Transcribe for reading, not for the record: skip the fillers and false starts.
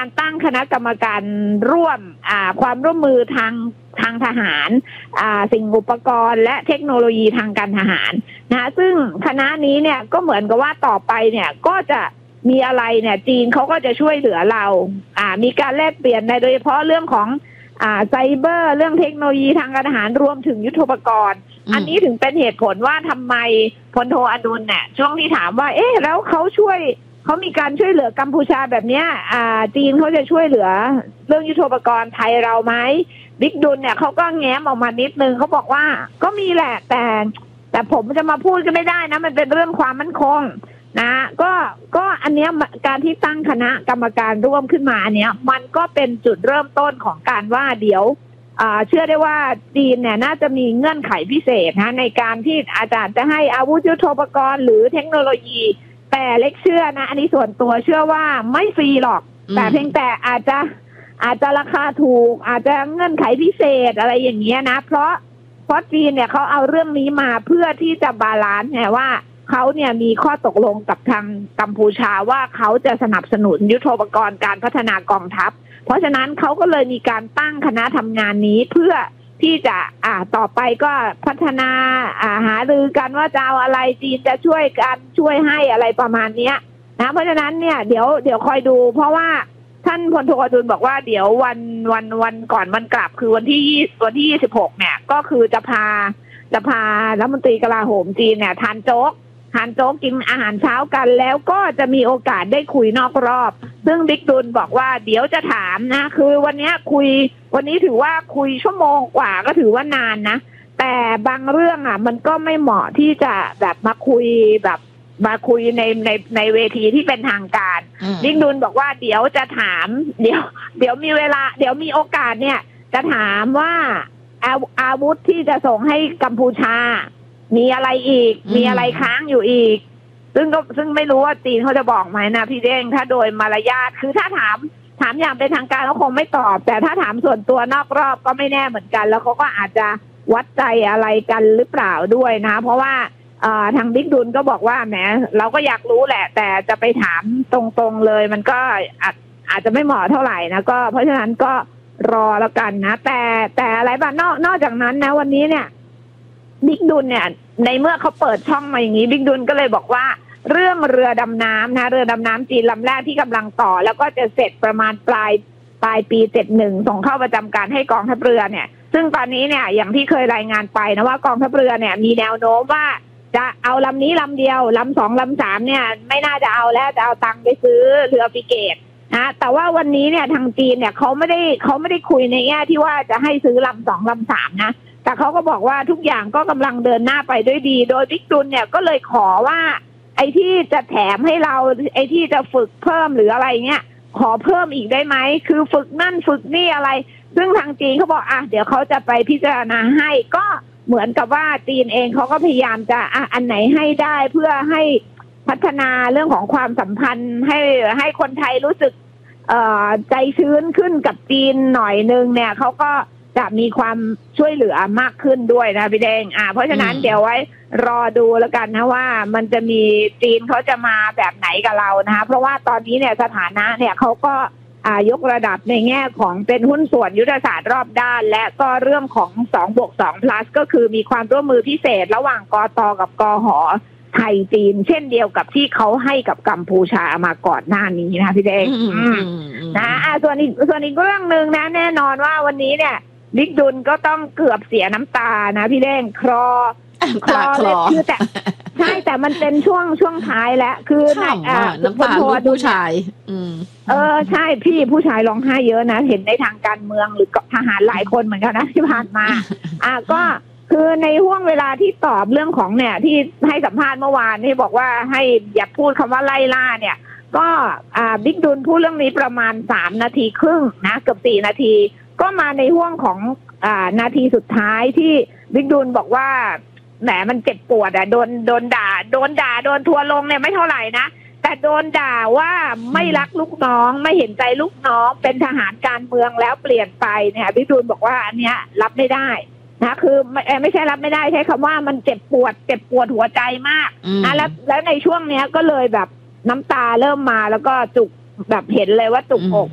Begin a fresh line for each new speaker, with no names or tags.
การตั้งคณะกรรมการร่วมความร่วมมือทางทหารสิ่งอุปกรณ์และเทคโนโลยีทางการทหารนะซึ่งคณะนี้เนี่ยก็เหมือนกับว่าต่อไปเนี่ยก็จะมีอะไรเนี่ยจีนเขาก็จะช่วยเหลือเรามีการแลกเปลี่ยนในโดยเฉพาะเรื่องของไซเบอร์เรื่องเทคโนโลยีทางการทหารรวมถึงยุทโธปกรณ์อันนี้ถึงเป็นเหตุผลว่าทำไมพลโทอดุลเนี่ยช่วงที่ถามว่าแล้วเขามีการช่วยเหลือกัมพูชาแบบเนี้ยจีนเขาจะช่วยเหลือเรื่องยุทโธปกรณ์ไทยเราไหมบิ๊กดุลเนี่ยเขาก็แง้มออกมานิดนึงเขาบอกว่าก็มีแหละแต่ผมจะมาพูดก็ไม่ได้นะมันเป็นเรื่องความมั่นคงนะก็อันเนี้ยการที่ตั้งคณะกรรมการร่วมขึ้นมาอันเนี้ยมันก็เป็นจุดเริ่มต้นของการว่าเดี๋ยวเชื่อได้ว่าจีนเนี่ยน่าจะมีเงื่อนไขพิเศษนะในการที่อาจารย์จะให้อาวุธยุทโธปกรณ์หรือเทคโนโลยีแต่เล็กเชื่อนะอันนี้ส่วนตัวเชื่อว่าไม่ฟรีหรอกแต่เพียงแต่อาจจะราคาถูกอาจจะเงื่อนไขพิเศษอะไรอย่างเงี้ยนะเพราะจีนเนี่ยเขาเอาเรื่องนี้มาเพื่อที่จะบาลานซ์ไงว่าเขาเนี่ยมีข้อตกลงกับทางกัมพูชาว่าเขาจะสนับสนุนยุทโธปกรณ์การพัฒนากองทัพเพราะฉะนั้นเขาก็เลยมีการตั้งคณะทำงานนี้เพื่อที่จะต่อไปก็พัฒนาหารือกันว่าจะเอาอะไรจีนจะช่วยให้อะไรประมาณเนี้ยนะเพราะฉะนั้นเนี่ยเดี๋ยวคอยดูเพราะว่าท่านพลโทอดุลบอกว่าเดี๋ยววันก่อนวันกลับคือวันที่26เนี่ยก็คือจะพารัฐมนตรีกลาโหมจีนเนี่ยทานโจ๊กกินอาหารเช้ากันแล้วก็จะมีโอกาสได้คุยนอกรอบซึ่งบิ๊กดุลบอกว่าเดี๋ยวจะถามนะคือวันนี้ถือว่าคุยชั่วโมงกว่าก็ถือว่านานนะแต่บางเรื่องมันก็ไม่เหมาะที่จะแบบมาคุยในเวทีที่เป็นทางการบิ๊กดุลบอกว่าเดี๋ยวจะถามเดี๋ยวมีเวลาเดี๋ยวมีโอกาสเนี่ยจะถามว่าอาวุธที่จะส่งให้กัมพูชามีอะไรอีกมีอะไรค้างอยู่อีกซึ่งไม่รู้ว่าจีนเขาจะบอกไหมนะพี่เด้งถ้าโดยมารยาทคือถ้าถามอย่างเป็นทางการเขาคงไม่ตอบแต่ถ้าถามส่วนตัวนอกรอบก็ไม่แน่เหมือนกันแล้วเขาก็อาจจะวัดใจอะไรกันหรือเปล่าด้วยนะเพราะว่าทางบิ๊กดุลก็บอกว่าแหมเราก็อยากรู้แหละแต่จะไปถามตรงๆเลยมันก็อาจจะไม่เหมาะเท่าไหร่นะก็เพราะฉะนั้นก็รอแล้วกันนะแต่อะไรบ้างนอกจากนั้นนะวันนี้เนี่ยบิ๊กดุลเนี่ยในเมื่อเขาเปิดช่องมาอย่างนี้บิ๊กดุลก็เลยบอกว่าเรื่องเรือดำน้ำนะเรือดำน้ำจีนลำแรกที่กำลังต่อแล้วก็จะเสร็จประมาณปลายปี71ส่งเข้าประจำการให้กองทัพเรือเนี่ยซึ่งตอนนี้เนี่ยอย่างที่เคยรายงานไปนะว่ากองทัพเรือเนี่ยมีแนวโน้มว่าจะเอาลำนี้ลำเดียวลำ2ลำ3เนี่ยไม่น่าจะเอาแล้วจะเอาตังค์ไปซื้อเรือฟริเกตนะแต่ว่าวันนี้เนี่ยทางจีนเนี่ยเขาไม่ได้คุยในแง่ที่ว่าจะให้ซื้อลำ2ลำ3นะแต่เขาก็บอกว่าทุกอย่างก็กำลังเดินหน้าไปด้วยดีโดยบิ๊กดุลเนี่ยก็เลยขอว่าไอ้ที่จะแถมให้เราไอ้ที่จะฝึกเพิ่มหรืออะไรเนี่ยขอเพิ่มอีกได้ไหมคือฝึกนั่นฝึกนี่อะไรซึ่งทางจีนเขาบอกเดี๋ยวเขาจะไปพิจารณาให้ก็เหมือนกับว่าจีนเองเขาก็พยายามจะอันไหนให้ได้เพื่อให้พัฒนาเรื่องของความสัมพันธ์ให้คนไทยรู้สึกใจชื้นขึ้นกับจีนหน่อยนึงเนี่ยเขาก็จะมีความช่วยเหลือมากขึ้นด้วยนะพี่แดงเพราะฉะนั้นเดี๋ยวไว้รอดูแล้วกันนะว่ามันจะมีจีนเขาจะมาแบบไหนกับเรานะคะเพราะว่าตอนนี้เนี่ยสถานะเนี่ยเขาก็ยกระดับในแง่ของเป็นหุ้นส่วนยุทธศาสตร์รอบด้านและก็เรื่องของ2+2 plus ก็คือมีความร่วมมือพิเศษระหว่างกต.กับกห.ไทยจีนเช่นเดียวกับที่เขาให้กับกัมพูชามาก่อนหน้านี้นะพี่แดงนะส่วนอีกเรื่องนึงนะแน่นอนว่าวันนี้เนี่ยบิ๊กดุลก็ต้องเกือบเสียน้ำตานะพี่เด้งคลอเลยคือแต่ใช่แต่มันเป็นช่วงท้ายแล้วคือ
น้ำตาลูกผู้ชาย
ใช่พี่ผู้ชายร้องไห้เยอะนะเห็นในทางการเมืองหรือทหารหลายคนเหมือนกันนะที่ผ่านมาก็คือในห่วงเวลาที่ตอบเรื่องของเนี่ยที่ให้สัมภาษณ์เมื่อวานนี่บอกว่าให้อย่าพูดคำว่าไล่ล่าเนี่ยก็บิ๊กดุลพูดเรื่องนี้ประมาณ3 นาทีครึ่งนะเกือบ4 นาทีก็มาในห่วงของนาทีสุดท้ายที่บิ๊กดุลบอกว่าแหมมันเจ็บปวดโดนด่าโดนทัวร์ลงเนี่ยไม่เท่าไหร่นะแต่โดนด่าว่าไม่รักลูกน้องไม่เห็นใจลูกน้องเป็นทหารการเมืองแล้วเปลี่ยนไปเนี่ยบิ๊กดุลบอกว่าอันเนี้ยรับไม่ได้นะคือไม่ใช่รับไม่ได้ใช้คำว่ามันเจ็บปวดหัวใจมากนะแล้วในช่วงเนี้ยก็เลยแบบน้ำตาเริ่มมาแล้วก็จุกแบบเห็นเลยว่าจุกอก